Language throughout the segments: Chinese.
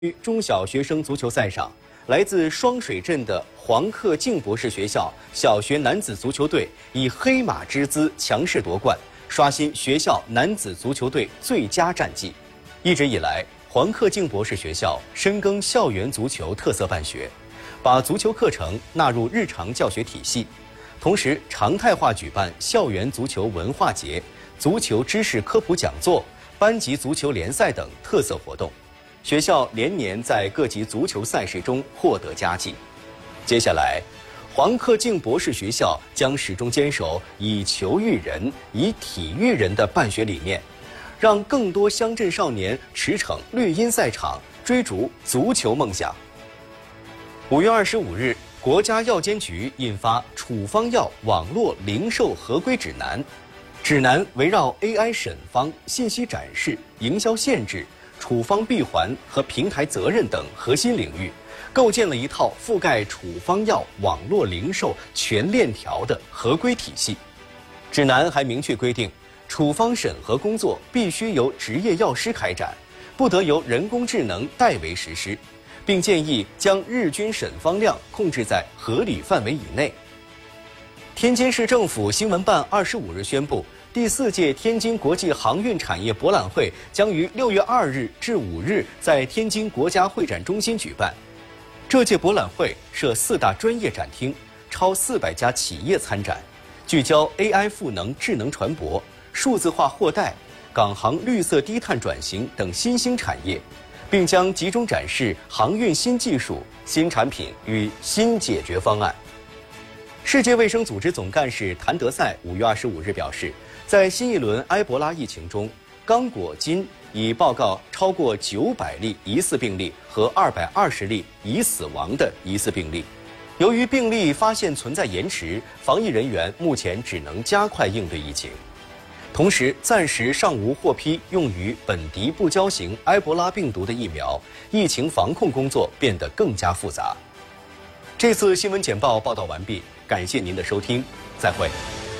中小学生足球赛上，来自双水镇的黄克敬博士学校小学男子足球队以黑马之姿强势夺冠，刷新学校男子足球队最佳战绩。一直以来，黄克敬博士学校深耕校园足球特色办学，把足球课程纳入日常教学体系，同时常态化举办校园足球文化节、足球知识科普讲座、班级足球联赛等特色活动。学校连年在各级足球赛事中获得佳绩。接下来，黄克敬博士学校将始终坚守以球育人、以体育人的办学理念，让更多乡镇少年驰骋绿茵赛场，追逐足球梦想。5月25日，国家药监局印发处方药网络零售合规指南，指南围绕 AI 审方、信息展示、营销限制、处方闭环和平台责任等核心领域，构建了一套覆盖处方药网络零售全链条的合规体系。指南还明确规定，处方审核工作必须由执业药师开展，不得由人工智能代为实施，并建议将日均审方量控制在合理范围以内。天津市政府新闻办25日宣布，第4届天津国际航运产业博览会将于6月2日至5日在天津国家会展中心举办。这届博览会设4大专业展厅，超400家企业参展，聚焦 AI 赋能智能船舶、数字化货代、港航绿色低碳转型等新兴产业，并将集中展示航运新技术、新产品与新解决方案。世界卫生组织总干事谭德赛5月25日表示，在新一轮埃博拉疫情中，刚果金已报告超过900例疑似病例和220例已死亡的疑似病例。由于病例发现存在延迟，防疫人员目前只能加快应对疫情。同时，暂时尚无获批用于本地不交型埃博拉病毒的疫苗，疫情防控工作变得更加复杂。这次新闻简报报道完毕，感谢您的收听，再会。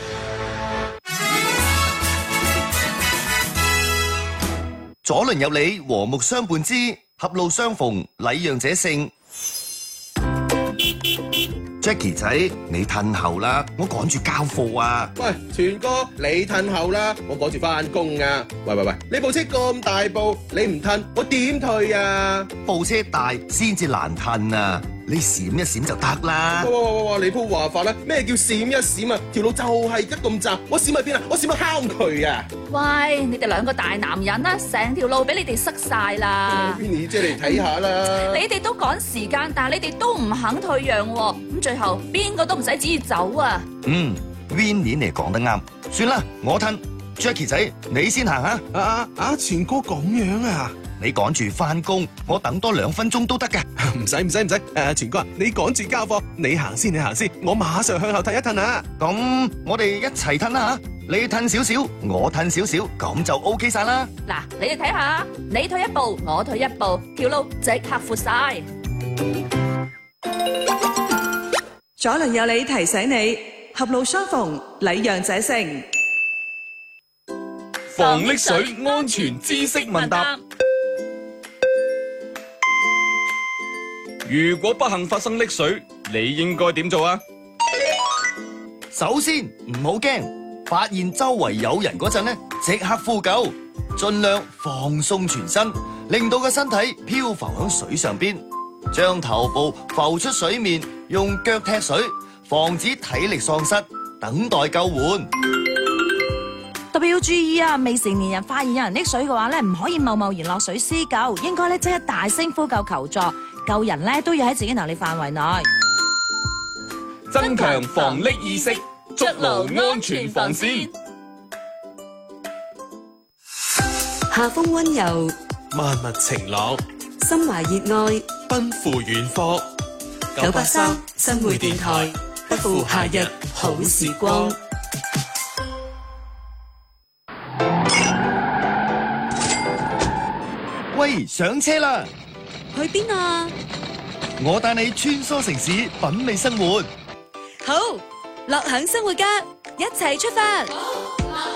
左鄰右里，和睦相伴之，狹路相逢，禮讓者勝。Jackie 仔，你褪後啦，我趕住交貨啊！ 喂，全哥，你褪後啦，我趕住返工啊！喂，你部車咁大部，你唔褪，我點退啊？ 部車大先至難褪啊！你閃一閃就得啦。 哇！你鋪話法啦，咩叫閃一閃啊？條路就係得咁窄，我閃去邊啊？我閃去坑渠啊！ 喂，你哋兩個大男人啦，成條路俾你哋塞晒啦。 Winnie 姐嚟睇下啦。 你哋都趕時間，但係你哋都唔肯退讓喎，咁最後邊個都唔使旨意走啊。 Winnie 你講得啱，算啦，我褪。Jackie 仔，你先行啊。 全哥咁樣啊？ 你趕住返工，我等多2分鐘都得㗎。 唔使，全哥，你趕住交貨，你行先，我馬上向後褪一褪啊！ 咁我哋一齊褪啦嚇，你褪少少，我褪少少，咁就 OK 晒啦。 嗱，你哋睇下，你退一步，我退一步，條路即刻闊晒。 左鄰右里提醒你，狹路相逢，禮讓者勝。 防溺水安全知識問答。如果不幸發生溺水，你應該點做啊？ 首先唔好驚，發現周圍有人嗰陣呢，即刻呼救，盡量放鬆全身，令到個身體漂浮喺水上邊，將頭部浮出水面，用腳踢水，防止體力喪失，等待救援。 特別要注意啊！未成年人發現有人溺水嘅話咧，唔可以貿然落水施救，應該咧即刻大聲呼救求助。救人咧都要喺自己能力範圍內， 增強防溺意識，築牢安全防線。 夏風溫柔， 萬物晴朗， 心懷熱愛， 奔赴遠方。 983新會電台，不負夏日好時光。 喂，上車啦！ 去邊啊？ 我帶你穿梭城市，品味生活。 好，樂享生活家，一齊出發。